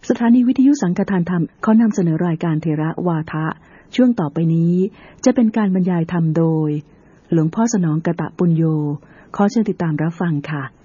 สถานีวิทยุสังฆทานธรรมเขานำเสนอรายการเถระวาทะช่วงต่อไปนี้จะเป็นการบรรยายธรรมโดยหลวงพ่อสนองกตปุญโญขอเชิญติดตามรับฟังค่ะ